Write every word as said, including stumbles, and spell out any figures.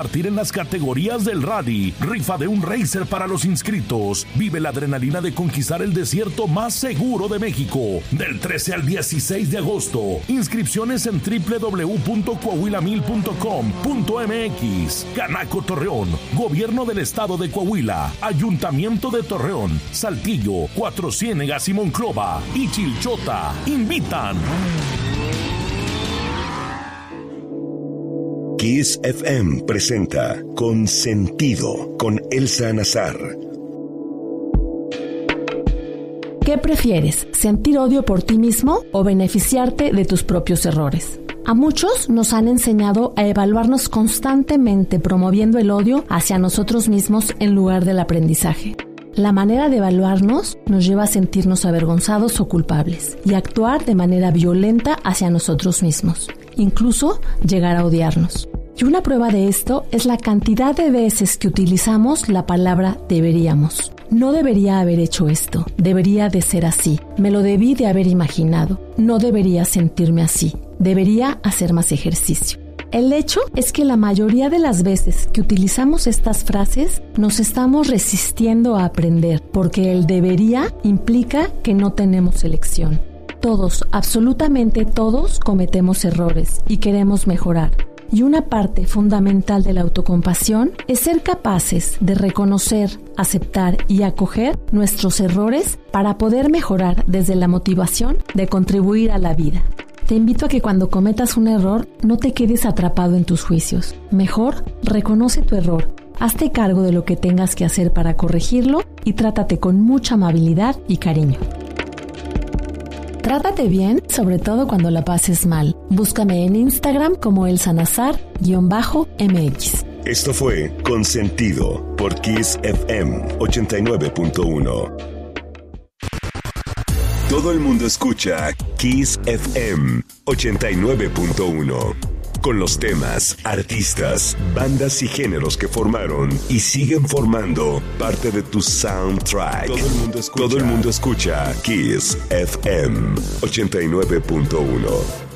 Partir en las categorías del rally, rifa de un racer para los inscritos. Vive la adrenalina de conquistar el desierto más seguro de México. Del trece al dieciséis de agosto. Inscripciones en doble u doble u doble u punto coahuila mil punto com punto m x. Canaco Torreón, Gobierno del Estado de Coahuila, Ayuntamiento de Torreón, Saltillo, Cuatro Ciénegas y Monclova y Chilchota invitan. Kiss F M presenta Consentido con Elsa Nazar. ¿Qué prefieres? ¿Sentir odio por ti mismo o beneficiarte de tus propios errores? A muchos nos han enseñado a evaluarnos constantemente promoviendo el odio hacia nosotros mismos en lugar del aprendizaje. La manera de evaluarnos nos lleva a sentirnos avergonzados o culpables y actuar de manera violenta hacia nosotros mismos, incluso llegar a odiarnos. Y una prueba de esto es la cantidad de veces que utilizamos la palabra deberíamos. No debería haber hecho esto, debería de ser así, me lo debí de haber imaginado, no debería sentirme así, debería hacer más ejercicio. El hecho es que la mayoría de las veces que utilizamos estas frases nos estamos resistiendo a aprender, porque el debería implica que no tenemos elección. Todos, absolutamente todos, cometemos errores y queremos mejorar. Y una parte fundamental de la autocompasión es ser capaces de reconocer, aceptar y acoger nuestros errores para poder mejorar desde la motivación de contribuir a la vida. Te invito a que cuando cometas un error no te quedes atrapado en tus juicios. Mejor, reconoce tu error, hazte cargo de lo que tengas que hacer para corregirlo y trátate con mucha amabilidad y cariño. Trátate bien, sobre todo cuando la pases mal. Búscame en Instagram como Elsa Nazar-M X. Esto fue Consentido por Kiss F M ochenta y nueve punto uno. Todo el mundo escucha Kiss F M ochenta y nueve punto uno. Con los temas, artistas, bandas y géneros que formaron y siguen formando parte de tu soundtrack. Todo el mundo escucha, Todo el mundo escucha Kiss F M ochenta y nueve punto uno.